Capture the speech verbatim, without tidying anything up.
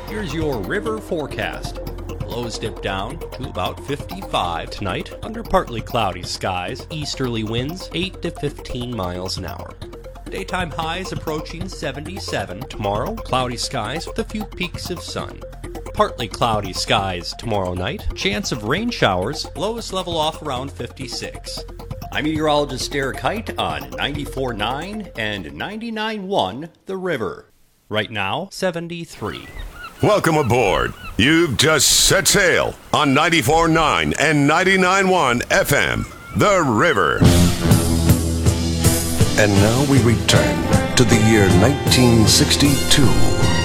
Here's your river forecast. Lows dip down to about fifty-five tonight under partly cloudy skies, easterly winds eight to fifteen miles an hour. Daytime highs approaching seventy-seven. Tomorrow, cloudy skies with a few peaks of sun. Partly cloudy skies tomorrow night. Chance of rain showers. Lows level off around fifty-six. I'm meteorologist Derek Height on ninety-four point nine and ninety-nine point one The River. Right now, seventy-three. Welcome aboard. You've just set sail on ninety-four point nine and ninety-nine point one F M, The River. And now we return to the year nineteen sixty-two.